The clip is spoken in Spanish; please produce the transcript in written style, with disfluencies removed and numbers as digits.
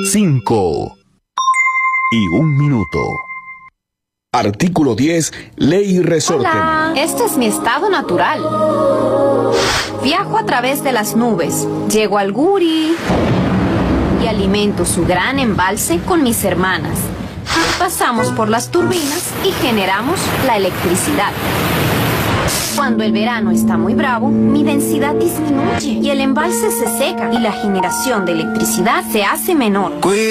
5:01. Artículo 10. Ley resorte. Hola, este es mi estado natural. Viajo a través de las nubes, llego al Guri y alimento su gran embalse con mis hermanas. Pasamos por las turbinas y generamos la electricidad. Cuando el verano está muy bravo, mi densidad disminuye y el embalse se seca y la generación de electricidad se hace menor.